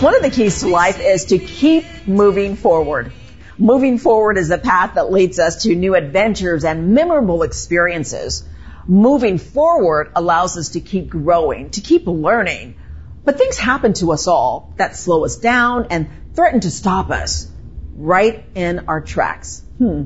One of the keys to life is to keep moving forward. Moving forward is a path that leads us to new adventures and memorable experiences. Moving forward allows us to keep growing, to keep learning. But things happen to us all that slow us down and threaten to stop us right in our tracks.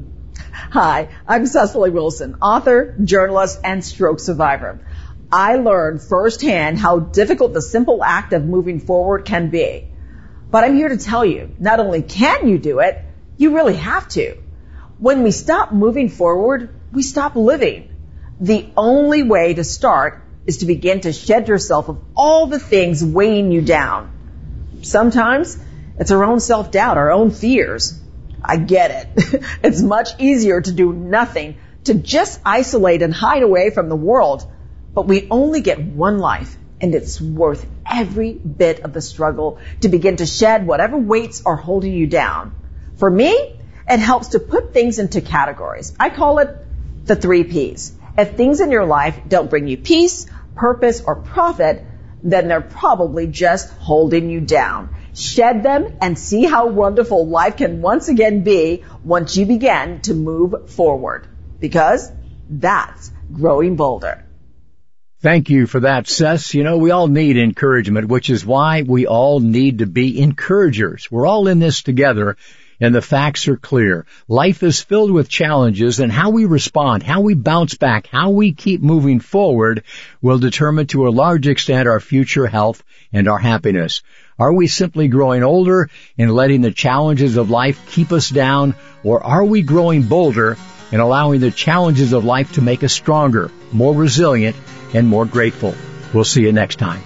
Hi, I'm Cecily Wilson, author, journalist, and stroke survivor. I learned firsthand how difficult the simple act of moving forward can be. But I'm here to tell you, not only can you do it, you really have to. When we stop moving forward, we stop living. The only way to start is to begin to shed yourself of all the things weighing you down. Sometimes it's our own self-doubt, our own fears. I get it. It's much easier to do nothing, to just isolate and hide away from the world. But we only get one life, and it's worth every bit of the struggle to begin to shed whatever weights are holding you down. For me, it helps to put things into categories. I call it the 3 Ps. If things in your life don't bring you peace, purpose, or profit, then they're probably just holding you down. Shed them and see how wonderful life can once again be once you begin to move forward. Because that's growing bolder. Thank you for that, Cess. You know, we all need encouragement, which is why we all need to be encouragers. We're all in this together, and the facts are clear. Life is filled with challenges, and how we respond, how we bounce back, how we keep moving forward will determine to a large extent our future health and our happiness. Are we simply growing older and letting the challenges of life keep us down, or are we growing bolder and allowing the challenges of life to make us stronger, more resilient, and more grateful? We'll see you next time.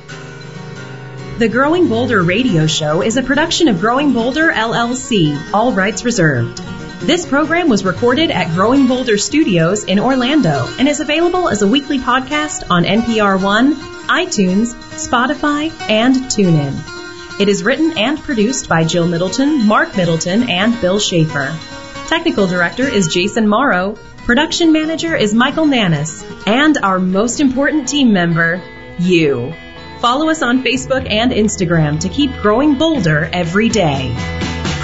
The Growing Bolder radio show is a production of Growing Bolder, LLC, all rights reserved. This program was recorded at Growing Bolder Studios in Orlando and is available as a weekly podcast on NPR One, iTunes, Spotify, and TuneIn. It is written and produced by Jill Middleton, Mark Middleton, and Bill Schaefer. Technical director is Jason Morrow. Production manager is Michael Nannis. And our most important team member, you. Follow us on Facebook and Instagram to keep growing bolder every day.